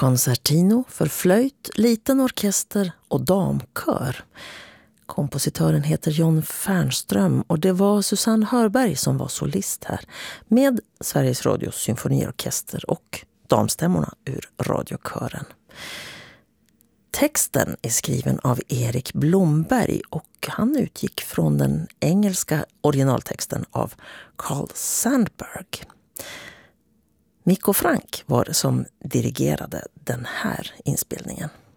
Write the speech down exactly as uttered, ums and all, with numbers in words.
Concertino för flöjt, liten orkester och damkör. Kompositören heter John Fernström och det var Susanne Hörberg som var solist här med Sveriges Radios symfoniorkester och damstämmorna ur radiokören. Texten är skriven av Erik Blomberg och han utgick från den engelska originaltexten av Carl Sandburg. Mikko Frank var det som dirigerade den här inspelningen.